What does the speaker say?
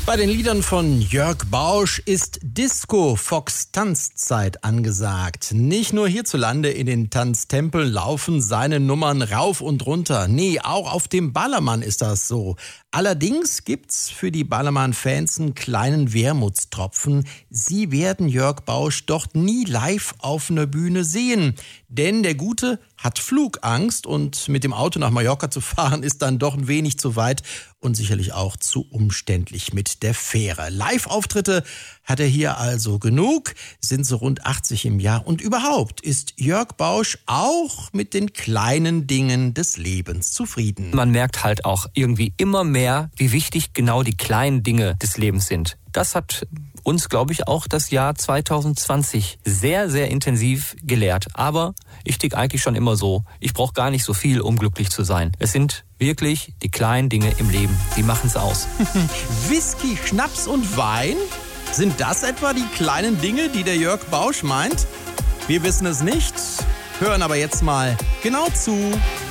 Bei den Liedern von Jörg Bausch ist Disco-Fox-Tanzzeit angesagt. Nicht nur hierzulande in den Tanztempeln laufen seine Nummern rauf und runter. Nee, auch auf dem Ballermann ist das so. Allerdings gibt's für die Ballermann-Fans einen kleinen Wermutstropfen. Sie werden Jörg Bausch dort nie live auf einer Bühne sehen. Denn der Gute hat Flugangst und mit dem Auto nach Mallorca zu fahren ist dann doch ein wenig zu weit und sicherlich auch zu umständlich mit der Fähre. Live-Auftritte hat er hier also genug, sind so rund 80 im Jahr. Und überhaupt ist Jörg Bausch auch mit den kleinen Dingen des Lebens zufrieden. Man merkt halt auch irgendwie immer mehr, wie wichtig genau die kleinen Dinge des Lebens sind. Das hat uns, glaube ich, auch das Jahr 2020 sehr, sehr intensiv gelehrt. Aber ich ticke eigentlich schon immer so. Ich brauche gar nicht so viel, um glücklich zu sein. Es sind wirklich die kleinen Dinge im Leben, die machen es aus. Whisky, Schnaps und Wein? Sind das etwa die kleinen Dinge, die der Jörg Bausch meint? Wir wissen es nicht, hören aber jetzt mal genau zu.